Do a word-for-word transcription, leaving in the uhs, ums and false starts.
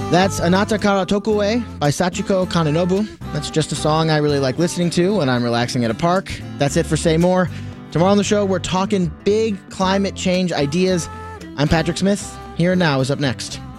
That's Anata Kara Tokue by Sachiko Kanenobu. That's just a song I really like listening to when I'm relaxing at a park. That's it for Say More. Tomorrow on the show, we're talking big climate change ideas. I'm Patrick Smith. Here and Now is up next.